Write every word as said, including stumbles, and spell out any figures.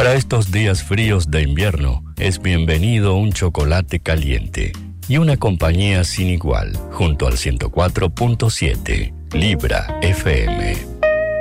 Para estos días fríos de invierno, es bienvenido un chocolate caliente y una compañía sin igual, junto al ciento cuatro punto siete, Libra F M.